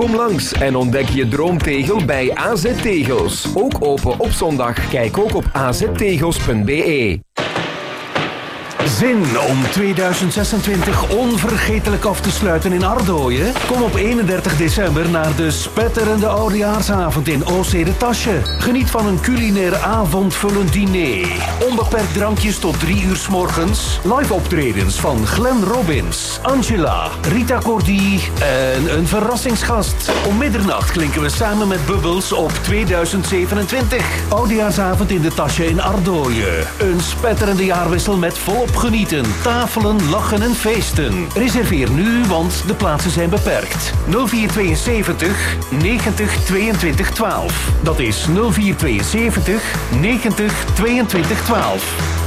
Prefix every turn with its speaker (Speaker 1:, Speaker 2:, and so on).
Speaker 1: Kom langs en ontdek je droomtegel bij AZ Tegels. Ook open op zondag. Kijk ook op aztegels.be.
Speaker 2: Zin om 2026 onvergetelijk af te sluiten in Ardooien? Kom op 31 december naar de spetterende oudejaarsavond in OC de Tasje. Geniet van een culinair avondvullend diner. Onbeperkt drankjes tot 3 uur 's morgens. Live optredens van Glenn Robbins, Angela, Rita Cordy en een verrassingsgast. Om middernacht klinken we samen met Bubbles op 2027. Oudejaarsavond in de Tasje in Ardooien. Een spetterende jaarwissel met volop genieten, tafelen, lachen en feesten. Reserveer nu, want de plaatsen zijn beperkt. 0472 90 22 12. Dat is 0472 90 22 12.